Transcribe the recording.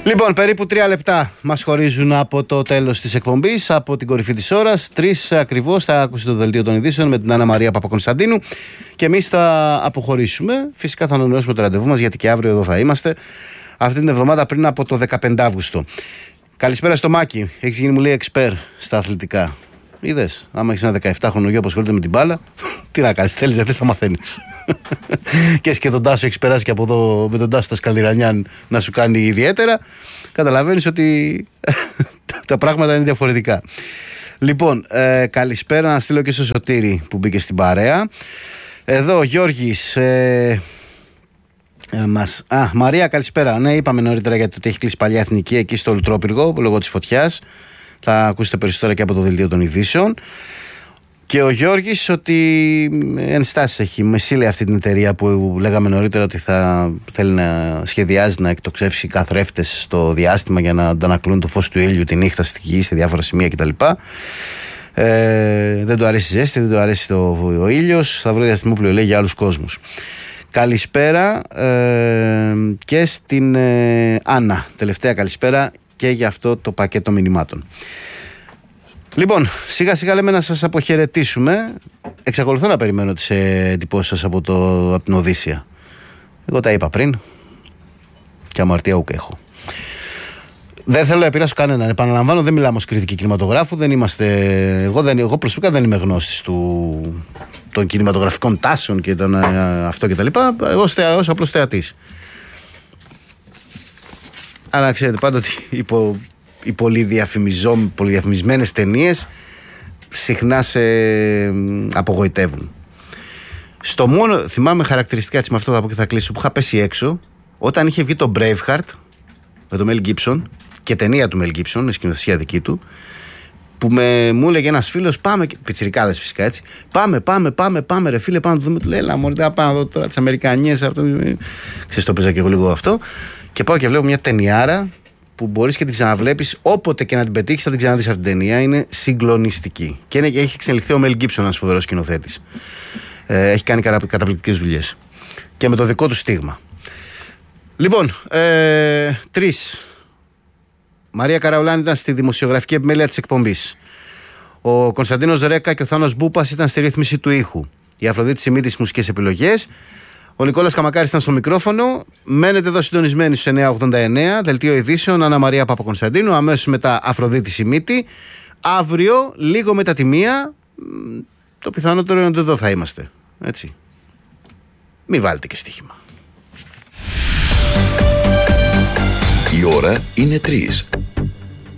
Λοιπόν, περίπου 3 λεπτά μας χωρίζουν από το τέλος της εκπομπής, από την κορυφή της ώρας. 3 ακριβώς θα ακούσετε το δελτίο των ειδήσεων με την Άννα Μαρία Παπακωνσταντίνου και εμείς θα αποχωρήσουμε. Φυσικά θα ανανεώσουμε το ραντεβού μας, γιατί και αύριο εδώ θα είμαστε. Αυτή την εβδομάδα πριν από το 15 Αύγουστο. Καλησπέρα στο Μάκη. Έχεις γίνει, μου λέει, εξπέρ στα αθλητικά. Είδες, άμα έχεις ένα 17χρονο γιο που ασχολείται με την μπάλα, τι να κάνεις, θέλεις δεν θες να μαθαίνεις. Και εσύ και τον Τάσο έχεις περάσει και από εδώ με τον Τάσο τα Σκαλιρανιάν να σου κάνει ιδιαίτερα. Καταλαβαίνεις ότι τα πράγματα είναι διαφορετικά. Λοιπόν, καλησπέρα να στείλω και στο Σωτήρη που μπήκε στην παρέα. Εδώ ο Γιώργης. Μαρία, καλησπέρα. Ναι, είπαμε νωρίτερα γιατί έχει κλείσει παλιά εθνική εκεί στο Λουτρόπυργο λόγω της φωτιάς. Θα ακούσετε περισσότερα και από το δελτίο των ειδήσεων. Και ο Γιώργης ότι ενστάσεις έχει. Μεσήλε αυτή την εταιρεία που λέγαμε νωρίτερα ότι θα θέλει να σχεδιάζει να εκτοξεύσει καθρέφτες στο διάστημα για να αντανακλούν το φως του ήλιου τη νύχτα στη γη σε διάφορα σημεία κτλ. Δεν του αρέσει η ζέστη, δεν του αρέσει ο ήλιος. Θα βρω διαστημόπλαιο, λέει, για άλλους κόσμους. Καλησπέρα και στην Άννα. Τελευταία καλησπέρα και για αυτό το πακέτο μηνυμάτων. Λοιπόν, σιγά σιγά λέμε να σας αποχαιρετήσουμε. Εξακολουθώ να περιμένω τις εντυπώσεις σας από την Οδύσσεια. Εγώ τα είπα πριν και αμαρτία ούκ έχω. Δεν θέλω να επηρεάσω κανέναν. Επαναλαμβάνω, δεν μιλάμε ως κριτική κινηματογράφου. Δεν είμαστε, εγώ προσωπικά δεν είμαι γνώστης των κινηματογραφικών τάσεων και αυτό και τα λοιπά. Εγώ ως απλός θεατής. Αλλά ξέρετε, πάντοτε οι πολυδιαφημισμένες ταινίες συχνά σε απογοητεύουν. Στο μόνο, θυμάμαι χαρακτηριστικά, έτσι με αυτό θα πω και θα κλείσω, που είχα πέσει έξω όταν είχε βγει το Braveheart με τον Mel Gibson και ταινία του Mel Gibson με σκηνοθεσία δική του, που μου έλεγε ένας φίλος, πάμε, πιτσιρικάδες φυσικά, έτσι, πάμε ρε φίλε, πάμε να το δούμε. Του λέει, έλα μωρέ, πάμε να δω τώρα τις Αμερικανιές, αυτό. Ξέρεις, το παίζα και εγώ λίγο αυτό. Και πάω και βλέπω μια ταινιάρα που μπορείς και την ξαναβλέπεις, όποτε και να την πετύχεις θα την ξαναδείς αυτή την ταινία. Είναι συγκλονιστική. Και έχει εξελιχθεί ο Mel Gibson, ένας φοβερός σκηνοθέτης. Έχει κάνει καταπληκτικές δουλειές. Και με το δικό του στίγμα. Λοιπόν, 3. Μαρία Καραουλάνη ήταν στη δημοσιογραφική επιμέλεια της εκπομπής. Ο Κωνσταντίνος Ρέκα και ο Θάνος Μπούπας ήταν στη ρύθμιση του ήχου. Η Αφροδίτη Σιμίτη στις μουσικές επιλογές. Ο Νικόλας Καμακάρης ήταν στο μικρόφωνο. Μένετε εδώ συντονισμένοι στους 989. Δελτίο ειδήσεων, Άννα Μαρία Παπακωνσταντίνου. Αμέσως μετά Αφροδίτη Σιμίτη. Αύριο, λίγο μετά τη 1, το πιθανότερο είναι ότι εδώ θα είμαστε. Έτσι. Μην βάλετε και στοίχημα. Η ώρα είναι 3.